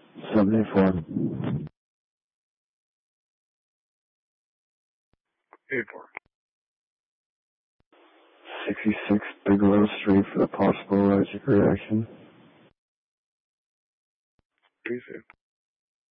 74. 84. 66 Bigelow Street for the possible allergic reaction. Please.